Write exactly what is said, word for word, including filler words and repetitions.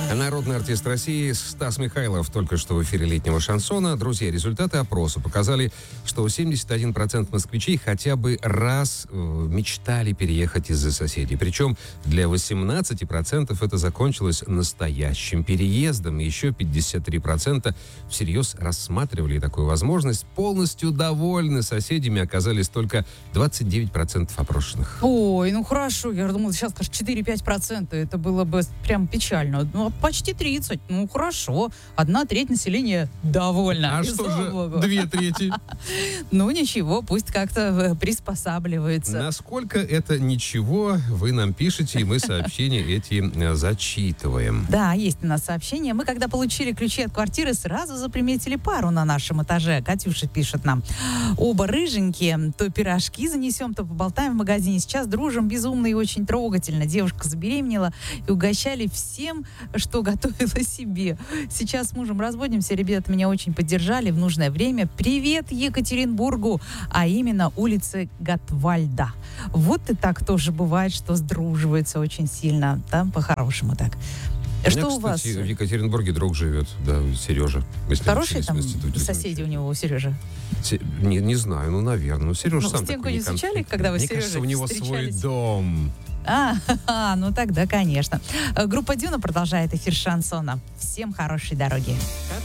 Народный артист России Стас Михайлов только что в эфире летнего шансона. Друзья, результаты опроса показали, что семьдесят один процент москвичей хотя бы раз э, мечтали переехать из-за соседей. Причем для восемнадцати процентов это закончилось настоящим переездом. Еще пятьдесят три процента всерьез рассматривали такую возможность. Полностью довольны соседями оказались только двадцать девять процентов опрошенных. Ой, ну хорошо. Я думала, сейчас скажешь четыре-пять процентов. Это было бы прям печально. Ну, почти тридцать. Ну, хорошо. Одна треть населения довольна. А И что слава же богу. две трети? Ну, ничего, пусть как-то приспосабливается. Насколько это ничего, вы нам пишете, и мы сообщения эти э, зачитываем. Да, есть у нас сообщение. Мы, когда получили ключи от квартиры, сразу заприметили пару на нашем этаже. Катюша пишет нам. Оба рыженькие. То пирожки занесем, то поболтаем в магазине. Сейчас дружим безумно и очень трогательно. Девушка забеременела и угощали всем, что готовила себе. Сейчас с мужем разводимся. Ребята меня очень поддержали в нужное время. Привет Екатеринбургу, а именно улице Готвальда. Вот и так тоже бывает, что сдруживается очень сильно. Да, по-хорошему так. У Что меня, у вас? кстати, в Екатеринбурге друг живет, да, Сережа. Мы с ним Хорошие учились в там институте. соседи у него, у Сережи? Се- Не, не знаю, ну, наверное. Ну, Сережа Ну, сам стенку такой не неконфликтный. стучали, когда вы с Мне кажется, Сережей у него свой встречались? дом. А, ха-ха, ну тогда, конечно. Группа Дюна продолжает эфир шансона. Всем хорошей дороги.